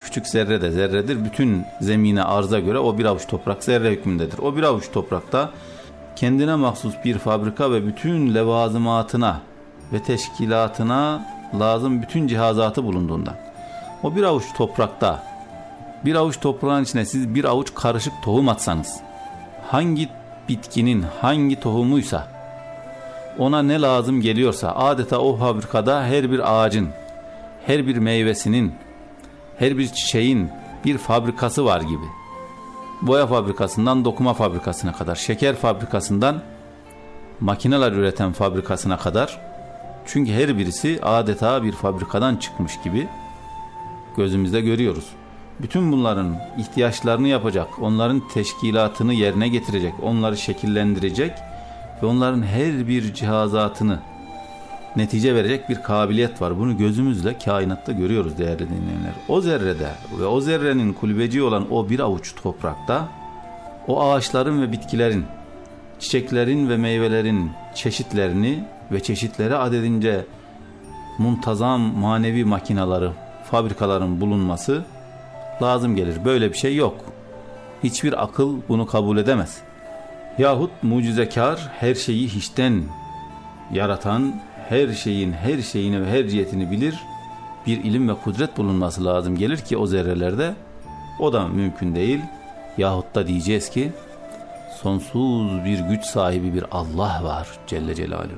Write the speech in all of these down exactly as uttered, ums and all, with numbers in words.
küçük zerre de zerredir. Bütün zemine, arza göre o bir avuç toprak zerre hükmündedir. O bir avuç toprakta kendine mahsus bir fabrika ve bütün levazımatına ve teşkilatına lazım bütün cihazatı bulunduğundan, o bir avuç toprakta, bir avuç toprağın içine siz bir avuç karışık tohum atsanız, hangi bitkinin hangi tohumuysa, ona ne lazım geliyorsa, adeta o fabrikada her bir ağacın, her bir meyvesinin, her bir çiçeğin bir fabrikası var gibi. Boya fabrikasından dokuma fabrikasına kadar, şeker fabrikasından makineler üreten fabrikasına kadar, çünkü her birisi adeta bir fabrikadan çıkmış gibi gözümüzde görüyoruz. Bütün bunların ihtiyaçlarını yapacak, onların teşkilatını yerine getirecek, onları şekillendirecek ve onların her bir cihazatını netice verecek bir kabiliyet var. Bunu gözümüzle kainatta görüyoruz değerli dinleyenler. O zerrede ve o zerrenin kulübeci olan o bir avuç toprakta, o ağaçların ve bitkilerin, çiçeklerin ve meyvelerin çeşitlerini ve çeşitleri adedince muntazam manevi makinaları, fabrikaların bulunması lazım gelir. Böyle bir şey yok. Hiçbir akıl bunu kabul edemez. Yahut mucizekar, her şeyi hiçten yaratan, her şeyin her şeyini ve her cihetini bilir bir ilim ve kudret bulunması lazım gelir ki o zerrelerde. O da mümkün değil. Yahut da diyeceğiz ki sonsuz bir güç sahibi bir Allah var Celle Celaluhu.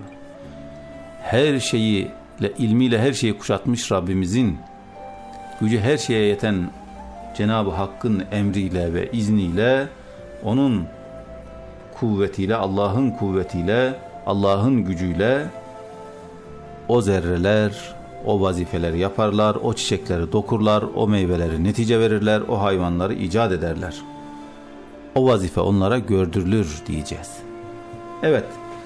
Her şeyi ilmiyle her şeyi kuşatmış Rabbimizin, gücü her şeye yeten Cenab-ı Hakk'ın emriyle ve izniyle, onun kuvvetiyle, Allah'ın kuvvetiyle, Allah'ın gücüyle o zerreler o vazifeleri yaparlar, o çiçekleri dokurlar, o meyveleri netice verirler, o hayvanları icat ederler. O vazife onlara gördürülür diyeceğiz. Evet,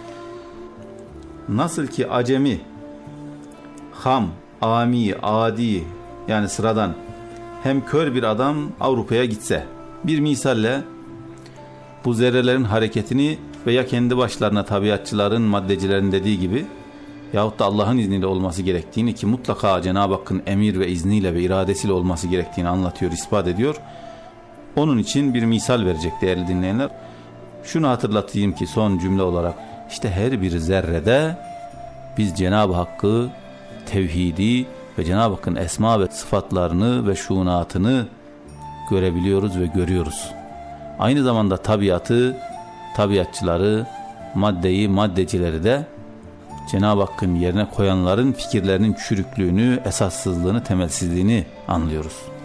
nasıl ki acemi, ham, ami, adi, yani sıradan hem kör bir adam Avrupa'ya gitse, bir misalle bu zerrelerin hareketini veya kendi başlarına tabiatçıların, maddecilerin dediği gibi yahut da Allah'ın izniyle olması gerektiğini, ki mutlaka Cenab-ı Hakk'ın emir ve izniyle ve iradesiyle olması gerektiğini anlatıyor, ispat ediyor. Onun için bir misal verecek değerli dinleyenler. Şunu hatırlatayım ki son cümle olarak, işte her bir zerrede biz Cenab-ı Hakk'ı, tevhidi ve Cenab-ı Hakk'ın esma ve sıfatlarını ve şuunatını görebiliyoruz ve görüyoruz. Aynı zamanda tabiatı, tabiatçıları, maddeyi, maddecileri de Cenab-ı Hakk'ın yerine koyanların fikirlerinin çürüklüğünü, esassızlığını, temelsizliğini anlıyoruz.